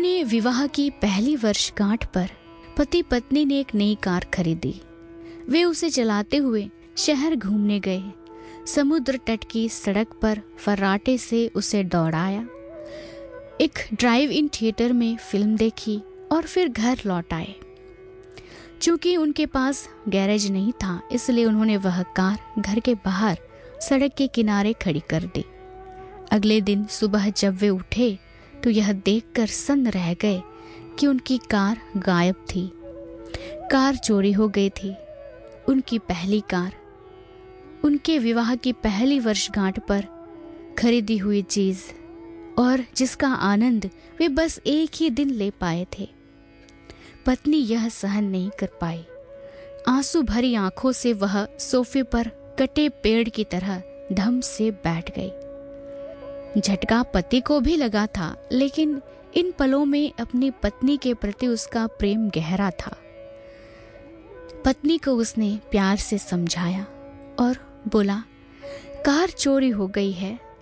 अपने विवाह की पहली वर्षगांठ पर पति पत्नी ने एक नई कार खरीदी। वे उसे चलाते हुए शहर घूमने गए। समुद्र तट की सड़क पर फर्राटे से उसे दौड़ाया। एक ड्राइव इन थिएटर में फिल्म देखी और फिर घर लौट आए। चूंकि उनके पास गैरेज नहीं था, इसलिए उन्होंने वह कार घर के बाहर सड़क के किनारे खड़ी कर दी। अगले दिन सुबह जब वे उठे तो यह देखकर सन्न रह गए कि उनकी कार गायब थी। कार चोरी हो गई थी। उनकी पहली कार, उनके विवाह की पहली वर्षगांठ पर खरीदी हुई चीज, और जिसका आनंद वे बस एक ही दिन ले पाए थे। पत्नी यह सहन नहीं कर पाई। आंसू भरी आंखों से वह सोफे पर कटे पेड़ की तरह धम से बैठ गई। झटका पति को भी लगा था, लेकिन इन पलों में अपनी पत्नी के प्रति उसका प्रेम गहरा था। पत्नी को उसने प्यार से समझाया और बोला, कार चोरी हो गई है